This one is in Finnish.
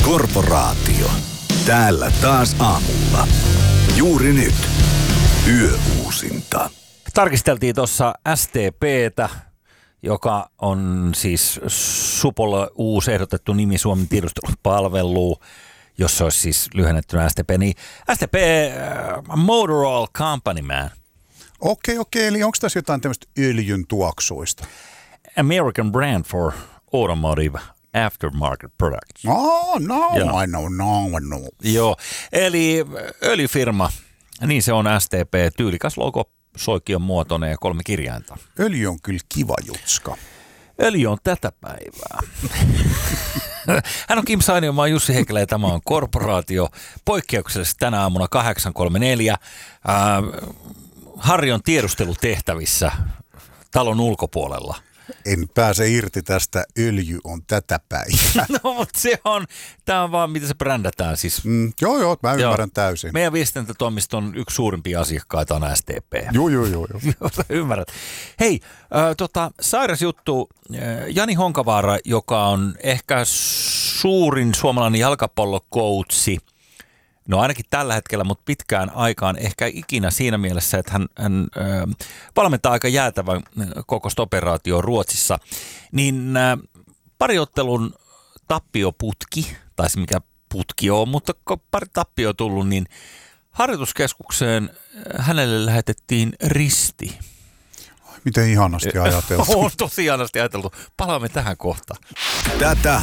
Korporaatio. Täällä taas aamulla. Juuri nyt. Yöuusinta. Tarkisteltiin tuossa STP:tä, joka on siis Supolle uusi ehdotettu nimi Suomen tiedustelupalveluun, jos se olisi siis lyhennettynä STP, niin STP Motor Oil Company Man. Okei, eli onko tässä jotain tämmöistä öljyn tuoksuista? American brand for automotive aftermarket products. I know. Joo, eli öljyfirma, niin se on STP, tyylikäs logo, soikion muotoinen ja 3 kirjainta. Öljy on kyllä kiva jutska. Öljy on tätä päivää. Hän on Kim Sainio, mä oon Jussi Heikelä ja tämä on Korporaatio. Poikkeuksellisesti tänä aamuna 8.34. Harri on tiedustelutehtävissä talon ulkopuolella. En pääse irti tästä, öljy on tätä päivää. No, mutta tämä on vaan, miten se brändätään siis. Joo, mä ymmärrän täysin. Meidän viestintätoimiston yksi suurimpia asiakkaita on STP. Joo. Ymmärrät. Hei, sairas juttu. Jani Honkavaara, joka on ehkä suurin suomalainen jalkapallokoutsi, no ainakin tällä hetkellä, mutta pitkään aikaan ehkä ikinä siinä mielessä, että hän valmentaa aika jäätävän kokoista operaatioon Ruotsissa, niin pariottelun tappioputki, tai se mikä putki on, mutta pari tappio tullut, niin harjoituskeskukseen hänelle lähetettiin risti. Miten ihanasti ajateltu. On tosi ihanasti ajateltu. Palaamme tähän kohtaan. Tätä